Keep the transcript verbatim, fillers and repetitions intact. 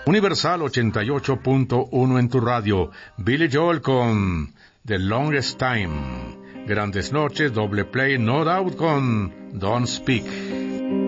Universal ochenta y ocho punto uno en tu radio. Billy Joel con The Longest Time. Grandes Noches, Doble Play, No Doubt con Don't Speak.